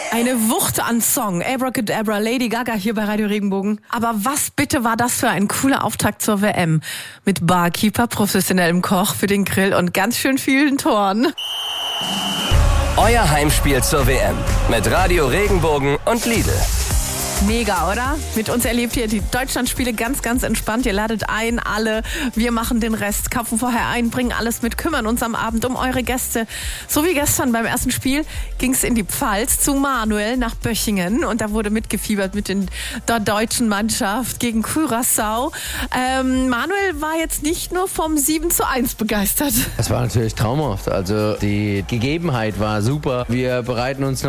Eine Wucht an Song. Abracadabra, Lady Gaga hier bei Radio Regenbogen. Aber was bitte war das für ein cooler Auftakt zur WM? Mit Barkeeper, professionellem Koch für den Grill und ganz schön vielen Toren. Euer Heimspiel zur WM mit Radio Regenbogen und Lidl. Mega, oder? Mit uns erlebt ihr die Deutschlandspiele ganz, ganz entspannt. Ihr ladet ein, alle. Wir machen den Rest, kaufen vorher ein, bringen alles mit, kümmern uns am Abend um eure Gäste. So wie gestern beim ersten Spiel ging es in die Pfalz zu Manuel nach Böchingen. Und da wurde mitgefiebert mit der deutschen Mannschaft gegen Curaçao. Manuel war jetzt nicht nur vom 7:1 begeistert. Es war natürlich traumhaft. Also die Gegebenheit war super. Wir bereiten uns